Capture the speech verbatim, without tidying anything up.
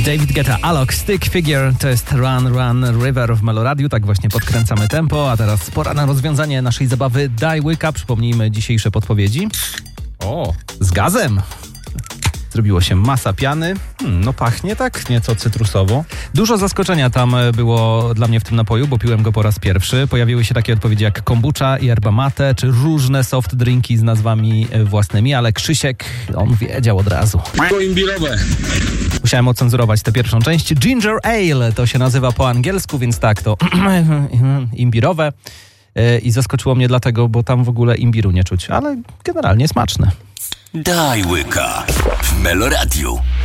David Guetta, Alok, Stick Figure, to jest Run, Run, River w Meloradiu, tak właśnie podkręcamy tempo, a teraz pora na rozwiązanie naszej zabawy Daj Łyka. Przypomnijmy dzisiejsze podpowiedzi. O, z gazem. Zrobiło się masa piany. Hmm, no pachnie tak nieco cytrusowo. Dużo zaskoczenia tam było dla mnie w tym napoju, bo piłem go po raz pierwszy. Pojawiły się takie odpowiedzi jak kombucha, yerba mate, czy różne soft drinki z nazwami własnymi, ale Krzysiek, on wiedział od razu. Imbirowe. Musiałem ocenzurować tę pierwszą część. Ginger Ale to się nazywa po angielsku, więc tak, to imbirowe. I zaskoczyło mnie dlatego, bo tam w ogóle imbiru nie czuć, ale generalnie smaczne. Daj Łyka w Meloradiu.